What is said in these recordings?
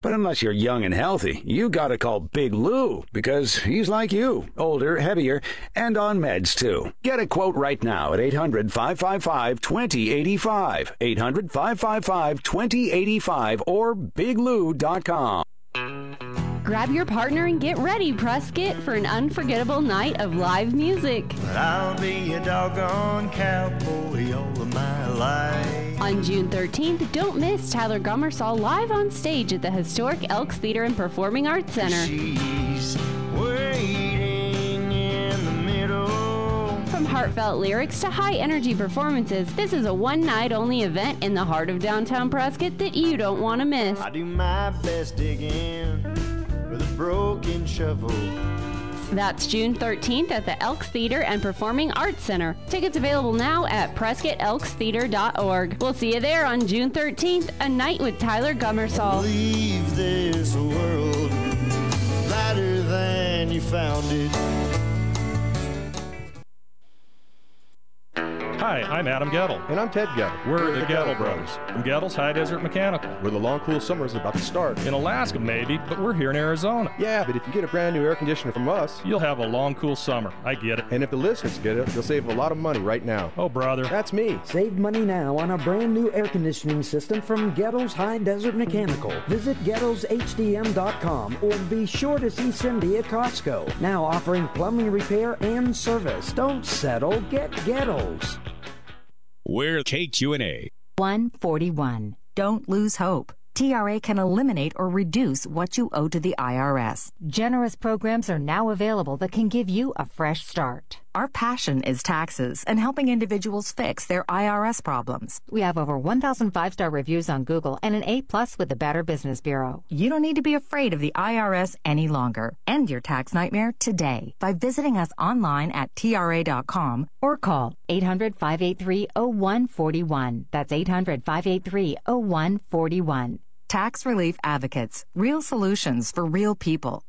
But unless you're young and healthy, you gotta call Big Lou, because he's like you, older, heavier, and on meds too. Get a quote right now at 800-555-2085, 800-555-2085, or biglou.com. Grab your partner and get ready, Prescott, for an unforgettable night of live music. But I'll be a doggone cowboy all of my life. On June 13th, don't miss Tyler Gummersall live on stage at the historic Elks Theater and Performing Arts Center. She's waiting in the middle. From heartfelt lyrics to high-energy performances, this is a one-night-only event in the heart of downtown Prescott that you don't want to miss. I do my best digging with a broken shovel. That's June 13th at the Elks Theater and Performing Arts Center. Tickets available now at PrescottElksTheater.org. We'll see you there on June 13th, a night with Tyler Gummersall. Leave this world better than you found it. Hi, I'm Adam Gettle. And I'm Ted Gettle. We're the Gettle Brothers from Gettle's High Desert Mechanical. Where the long, cool summer is about to start. In Alaska, maybe, but we're here in Arizona. Yeah, but if you get a brand new air conditioner from us, you'll have a long, cool summer. I get it. And if the listeners get it, you'll save a lot of money right now. Oh, brother. That's me. Save money now on a brand new air conditioning system from Gettle's High Desert Mechanical. Visit Gettle'sHDM.com or be sure to see Cindy at Costco. Now offering plumbing repair and service. Don't settle. Get Gettle's. We're KQNA. 141. Don't lose hope. TRA can eliminate or reduce what you owe to the IRS. Generous programs are now available that can give you a fresh start. Our passion is taxes and helping individuals fix their IRS problems. We have over 1,000 5-star reviews on Google and an A+ with the Better Business Bureau. You don't need to be afraid of the IRS any longer. End your tax nightmare today by visiting us online at TRA.com or call 800-583-0141. That's 800-583-0141. Tax Relief Advocates. Real solutions for real people.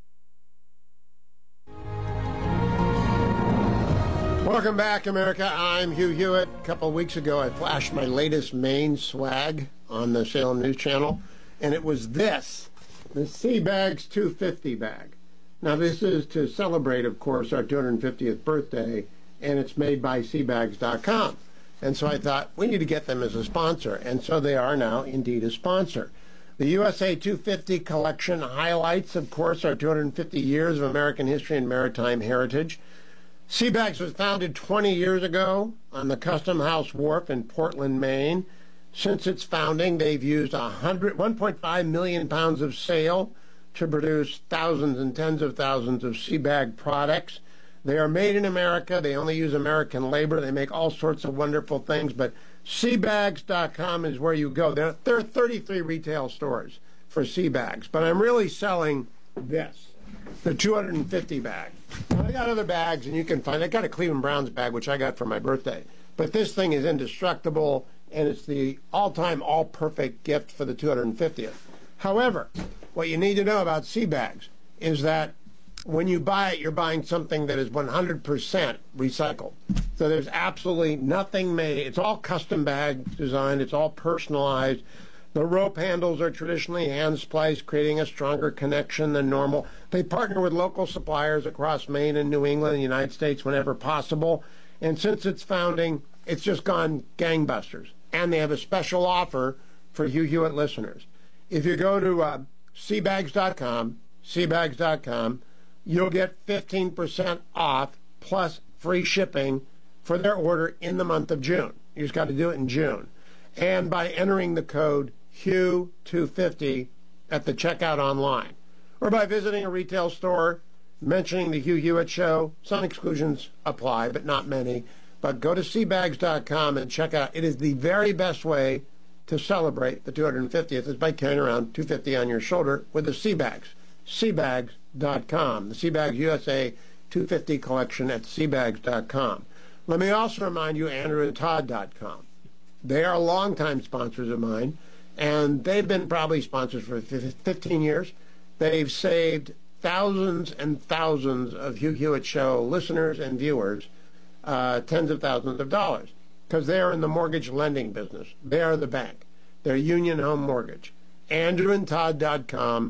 Welcome back, America. I'm Hugh Hewitt. A couple of weeks ago, I flashed my latest Maine swag on the Salem News Channel, and it was this, the Seabags 250 bag. Now, this is to celebrate, of course, our 250th birthday, and it's made by Seabags.com. And so I thought, we need to get them as a sponsor, and so they are now indeed a sponsor. The USA 250 collection highlights, of course, our 250 years of American history and maritime heritage. Seabags was founded 20 years ago on the Custom House Wharf in Portland, Maine. Since its founding, they've used 1.5 million pounds of sail to produce thousands and tens of thousands of Seabag products. They are made in America. They only use American labor. They make all sorts of wonderful things, but Seabags.com is where you go. There are 33 retail stores for Seabags, but I'm really selling this, the 250 bag. Now, I got other bags, and you can find. I got a Cleveland Browns bag, which I got for my birthday, but this thing is indestructible, and it's the all-time, all-perfect gift for the 250th. However, what you need to know about Seabags is that when you buy it, you're buying something that is 100% recycled. So there's absolutely nothing made. It's all custom bag designed. It's all personalized. The rope handles are traditionally hand spliced, creating a stronger connection than normal. They partner with local suppliers across Maine and New England and the United States whenever possible. And since its founding, it's just gone gangbusters. And they have a special offer for Hugh Hewitt listeners. If you go to Seabags.com, you'll get 15% off plus free shipping for their order in the month of June. You just got to do it in June. And by entering the code HUGH250 at the checkout online, or by visiting a retail store, mentioning the Hugh Hewitt Show. Some exclusions apply, but not many. But go to Seabags.com and check out. It is the very best way to celebrate the 250th is by carrying around 250 on your shoulder with the Seabags. Seabags.com. The Seabags USA 250 collection at Seabags.com. Let me also remind you, AndrewandTodd.com. They are longtime sponsors of mine, and they've been probably sponsors for 15 years. They've saved thousands and thousands of Hugh Hewitt Show listeners and viewers tens of thousands of dollars because they are in the mortgage lending business. They are the bank. They're Union Home Mortgage. AndrewandTodd.com.